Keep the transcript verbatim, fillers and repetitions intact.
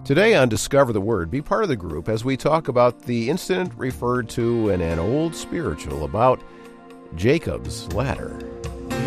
Today on Discover the Word, be part of the group as we talk about the incident referred to in an old spiritual about Jacob's ladder.